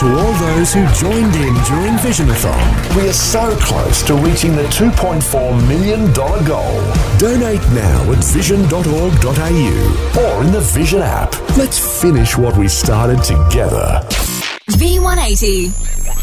to all those who joined in during Visionathon. We are so close to reaching the $2.4 million goal. Donate now at vision.org.au or in the Vision app. Let's finish what we started together. V180.